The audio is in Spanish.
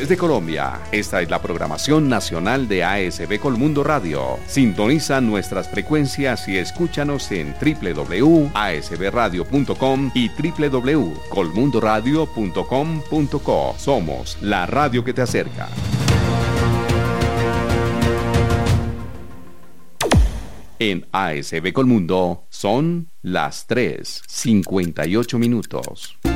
de Colombia. Esta es la programación nacional de ASB Colmundo Radio. Sintoniza nuestras frecuencias y escúchanos en www.asbradio.com y www.colmundoradio.com.co. Somos la radio que te acerca. En ASB Colmundo son las 3:58 minutos.